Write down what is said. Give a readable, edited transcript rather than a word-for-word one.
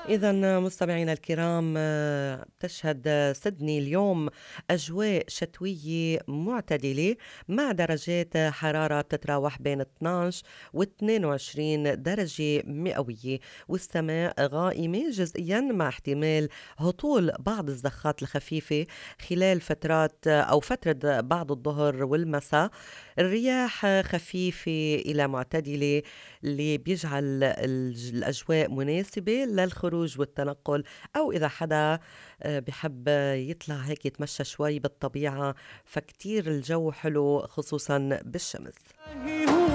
إذا مستمعينا الكرام، تشهد سيدني اليوم أجواء شتوية معتدلة مع درجات حرارة بتتراوح بين 12 و 22 درجة مئوية، والسماء غائمة جزئيا مع احتمال هطول بعض الزخات الخفيفة خلال فترات أو فترة بعد الظهر والمساء. الرياح خفيفة إلى معتدلة اللي بيجعل الأجواء مناسبة للخروج والتنقل، أو إذا حدا بحب يطلع هيك يتمشى شوي بالطبيعة، فكتير الجو حلو خصوصا بالشمس.